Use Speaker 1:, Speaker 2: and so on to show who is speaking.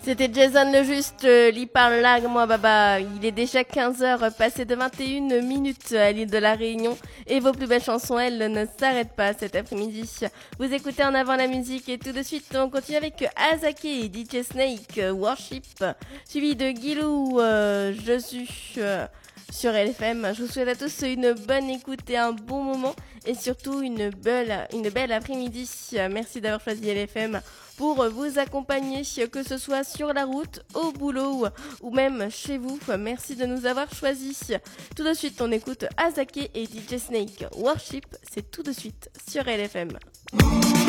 Speaker 1: C'était Jason le Juste, l'y parle là, moi baba. Il est déjà 15h, passé de 21 minutes à l'île de la Réunion. Et vos plus belles chansons, elles, ne s'arrêtent pas cet après-midi. Vous écoutez En Avant la musique et tout de suite, on continue avec Azake et DJ Snake, Worship. Suivi de Guilou, Je suis sur LFM. Je vous souhaite à tous une bonne écoute et un bon moment. Et surtout une belle après-midi. Merci d'avoir choisi LFM pour vous accompagner, que ce soit sur la route, au boulot ou même chez vous. Merci de nous avoir choisis. Tout de suite, on écoute Azake et DJ Snake. Worship, c'est tout de suite sur LFM.